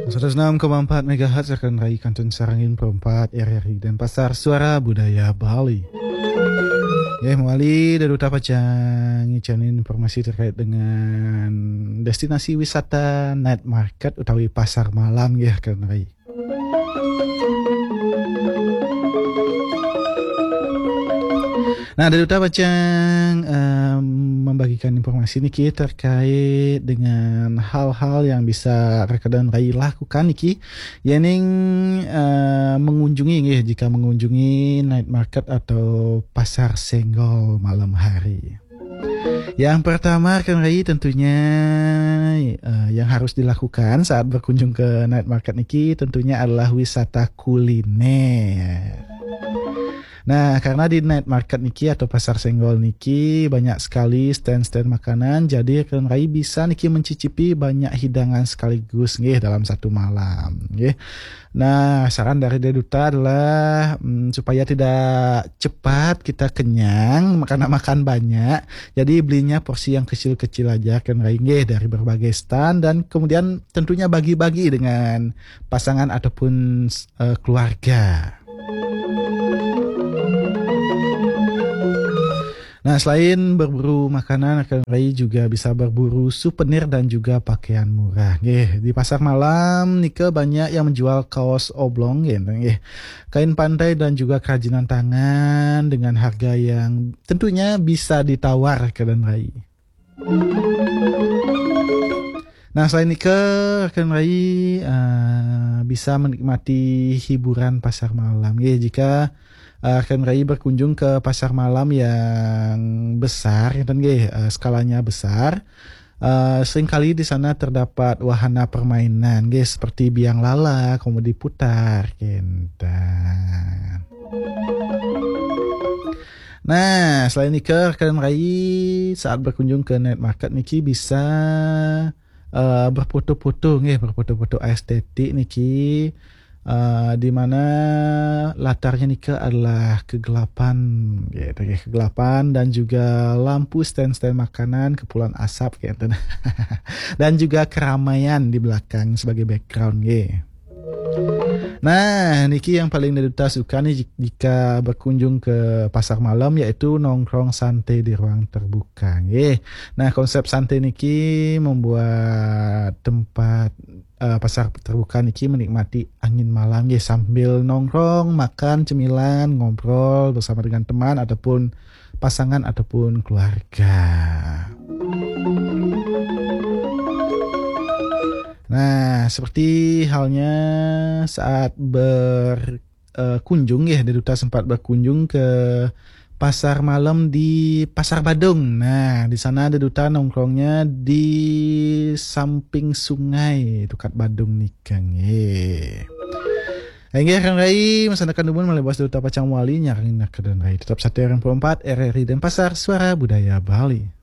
106,4 MHz akan Rai Kantun Sarangin Perempat RRI dan Pasar Suara Budaya Bali. Ya, mewali dari Duta Pacang ngicanin informasi terkait dengan destinasi wisata night market utawi pasar malam ya kan Rai. Nah, dari Duta Pacang membagikan informasi niki terkait dengan hal-hal yang bisa rekan Rai lakukan niki, yening mengunjungi ya, jika mengunjungi night market atau pasar senggol malam hari. Yang pertama rekan Rai tentunya yang harus dilakukan saat berkunjung ke night market niki tentunya adalah wisata kuliner. Nah, karena di night market niki atau pasar senggol niki banyak sekali stand-stand makanan, jadi rekan Rai bisa niki mencicipi banyak hidangan sekaligus nggih dalam satu malam nggih. Nah, saran dari Deduta adalah supaya tidak cepat kita kenyang karena makan banyak, jadi belinya porsi yang kecil-kecil aja rekan Rai nggih dari berbagai stand dan kemudian tentunya bagi-bagi dengan pasangan ataupun keluarga. Nah, selain berburu makanan, rekan Rai juga bisa berburu souvenir dan juga pakaian murah. Nggih, di pasar malam nika banyak yang menjual kaos oblong nggih. Kain pantai dan juga kerajinan tangan dengan harga yang tentunya bisa ditawar rekan Rai. Nah, selain nika rekan Rai bisa menikmati hiburan pasar malam. Nggih, jika rekan Rai berkunjung ke pasar malam yang besar, dan skalanya besar. Seringkali di sana terdapat wahana permainan, seperti biang lala, komedi putar, kentan. Nah, selain itu rekan Rai saat berkunjung ke night market niki bisa berfoto-foto estetik niki. Di mana latarnya nika adalah kegelapan, kegelapan dan juga lampu stand-stand makanan, kepulan asap, gitu. Dan juga keramaian di belakang sebagai background, Nah, niki yang paling Deduta suka nih jika berkunjung ke pasar malam, yaitu nongkrong santai di ruang terbuka, Nah, konsep santai niki membuat tempat pasar terbuka niki menikmati angin malam sambil nongkrong, makan cemilan, ngobrol bersama dengan teman ataupun pasangan ataupun keluarga. Nah, seperti halnya saat berkunjung Deduta sempat berkunjung ke pasar malam di Pasar Badung. Nah, di sana Deduta nongkrongnya di samping sungai Tukat Badung nikang. Enggak kan Rai, masanakan dumun melebas Deduta Pacang Wali nyaring nak kedan Rai. Tetap 104 RRI dan Pasar Suara Budaya Bali.